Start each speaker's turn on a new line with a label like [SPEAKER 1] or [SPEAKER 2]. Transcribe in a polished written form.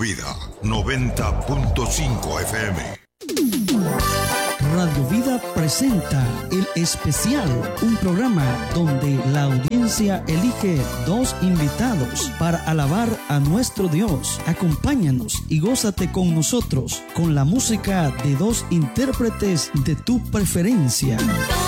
[SPEAKER 1] Vida 90.5 FM.
[SPEAKER 2] Radio Vida presenta El Especial, un programa donde la audiencia elige dos invitados para alabar a nuestro Dios. Acompáñanos y gózate con nosotros con la música de dos intérpretes de tu preferencia.